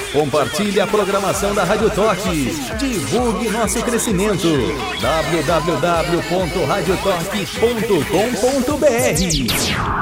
Compartilhe a programação da Rádio Toque. Divulgue nosso crescimento. www.radiotoque.com.br